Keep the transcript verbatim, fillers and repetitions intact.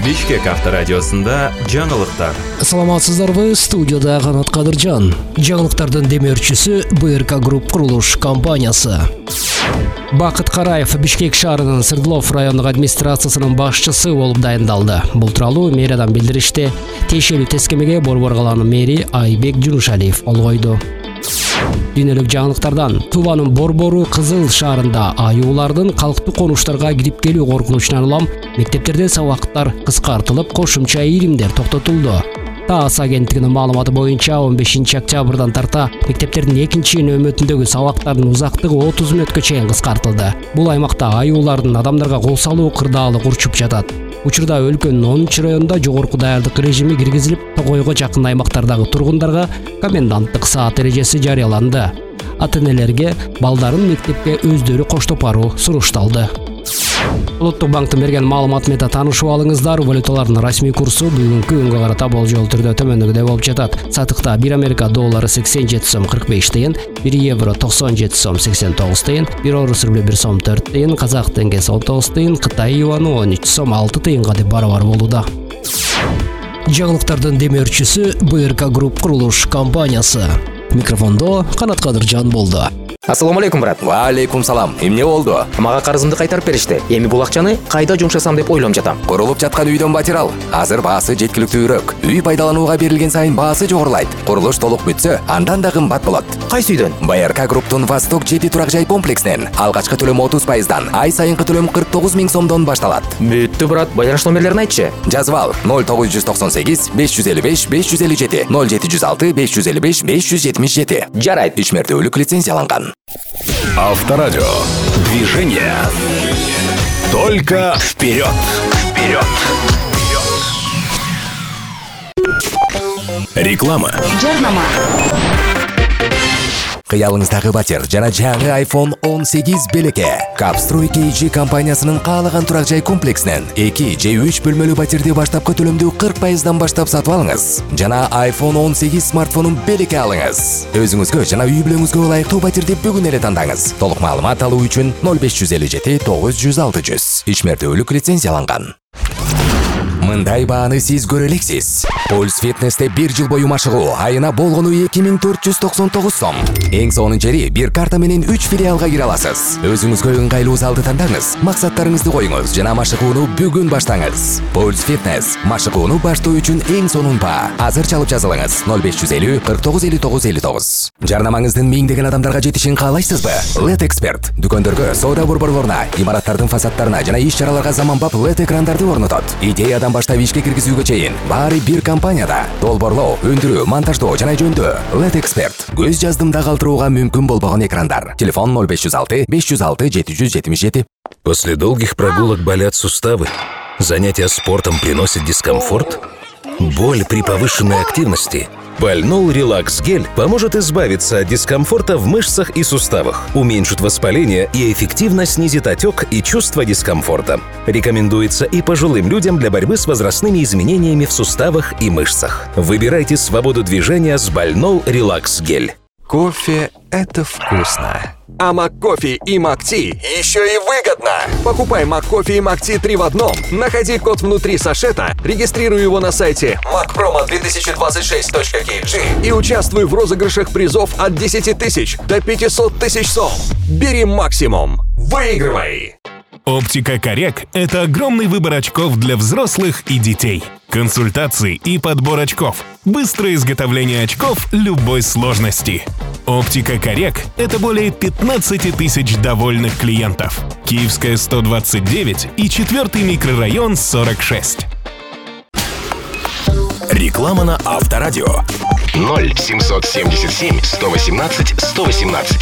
Бишкек авторадиосунда жаңылыктар. Саламатсыздарбы, студияда Канат Кадыржан. Жаңылыктардын демеушүсү БРК Групп курулуш компаниясы. Бакыт Караев Бишкек шаарынын Свердлов райондук администрациясынын башчысы болуп дайындалды. Бул тууралуу мэриядан билдиришти. Тиешелүү тескемеге Борбор калаанын мэри Айбек Жунушалиев кол койду. Дүйнөлүк жаңылыктардан Туванын Борбору Кызыл шаарында аюулардын калктуу конуштарга кирип келүү коркунучунан улам мектептерде сабактар кыскартылып, кошумча иримдер токтотулду. ТАСС агенттигинин маалыматы боюнча он бешинчи октябрдан тарта мектептердин экинчи нөөмөтүндөгү сабактардын узактыгы отуз мүнөткө чейин кыскартылды. Бул аймакта аюулардын адамдарга кол салуу кырдаалык урчуп жатат. Учурда өлкөнүн онунчу районунда жогорку даярдык режими киргизилип, Токойго жакын аймактардагы тургундарга коменданттык саат эрежеси жарыяланды. Ата-энелерге балдарын мектепке өздөрү коштоп баруу сурушталды. Улуттук банктын берген маалыматы менен таанышып алыңыздар. Валюталардын расмий курсу бүгүнкү күнгө карата болжол түрдө төмөндөгүдөй болуп жатат. Сатыкта бир Америка доллары сексен жети сом кырк беш тыйын, бир евро токсон жети сом сексен тогуз тыйын, бир орус рубль бир сом төрт тыйын, казак теңгеси он тогуз тыйын, Кытай юаны он үч сом алты тыйынга деп барабар болууда. Жаңылыктардын демеушүсү БРК Групп курулуш компаниясы. Микрофондо Канат Кадыржан болду. Ассаламу алейкум, брат. Ва алейкум салам. Эмне болду? Мага карызымды кайтарып беришти. Эми бул акчаны кайда жумшасам деп ойлонуп жатам. Курулуп жаткан үйдөн батирал. Азыр баасы жеткиликтүүрөөк. Үй пайдаланууга берилген сайын баасы жогорулайт. Курулуш толук бүтсө, андан да кымбат болот. Кайсы үйдөн? БРК Групптун Восток жети турак жай комплекснен алгачкы төлөм отуз пайыздан, ай сайынкы төлөм кырк тогуз миң сомдон башталат. Бүттү, брат. Байланыш номерлерин айтчы. Жазып ал: ноль тогуз жүз токсон сегиз беш жүз элүү беш беш жүз элүү жети, ноль жети жүз алты беш жүз элүү беш беш жүз жетимиш жети. Жарайт. Үч мертөлүк лицензияланган. Авторадио. Движение. Только вперед. Вперед. Реклама. Жарнама. Кыялыңыздагы батир жана жаңы айфон он сегиз белекке. Капстрой кей джи компаниясынын каалаган турак жай комплекснен эки же үч бөлмөлүү батирди баштапкы төлөмдүү кырк пайыздан баштап сатып алыңыз. Жана айфон он сегиз смартфонун белекке алыңыз. Өзүңүзгө жана үй бүлөңүзгө ылайыктуу батирди бүгүн эле тандаңыз. Толук маалымат алуу үчүн ноль беш жүз элүү жети тогуз жүз алты жүз. Үч мертөлүк лицензияланган. Мындай бааны сиз көрө элексиз. Пульс Фитнесте бир жыл бою машыгуу айына болгону эки миң төрт жүз токсон тогуз сом. Эң сонун жери бир карта менен үч филиалга кире аласыз. Өзүңүзгө ыңгайлуу залды тандаңыз, максаттарыңызды коюңуз жана машыгууну бүгүн баштаңыз. Пульс Фитнес машыгууну баштоо үчүн эң сонун баа. Азыр чалып жазылыңыз: ноль беш жүз элүү кырк тогуз элүү тогуз элүү тогуз. Жарнамаңыздын миңдеген адамдарга жетишин каалайсызбы? Лед Эксперт дүкөндөргө, соода борборлоруна, имараттардын фасадтарына жана иш-чараларга заманбап лед экрандарды орнотот. Идеядан баштап ишке киргизүүгө чейин баары бир компанияда. Долборлоо, өндүрүү, монтаждоо жана жөндөө. Лед Эксперт. Көз жаздымда калтырууга мүмкүн болбогон экрандар. Телефон ноль беш жүз алты беш жүз алты жети жүз жетимиш жети. После долгих прогулок болят суставы. Занятия спортом приносят дискомфорт. Боль при повышенной активности. Больнол Релакс Гель поможет избавиться от дискомфорта в мышцах и суставах, уменьшит воспаление и эффективно снизит отек и чувство дискомфорта. Рекомендуется и пожилым людям для борьбы с возрастными изменениями в суставах и мышцах. Выбирайте свободу движения с Больнол Релакс Гель. Кофе – это вкусно. А МакКофе и МакТи еще и выгодно. Покупай МакКофе и МакТи три в одном. Находи код внутри сашета, регистрируй его на сайте мак промо две тысячи двадцать шесть точка кей джи и участвуй в розыгрышах призов от десяти тысяч до пятисот тысяч сом. Бери максимум. Выигрывай! Оптика Коррек – это огромный выбор очков для взрослых и детей. Консультации и подбор очков. Быстрое изготовление очков любой сложности. Оптика Коррек – это более пятнадцать тысяч довольных клиентов. Киевская сто двадцать девять и четвертый микрорайон сорок шесть. Реклама на Авторадио. ноль семьсот семьдесят семь сто восемнадцать сто восемнадцать.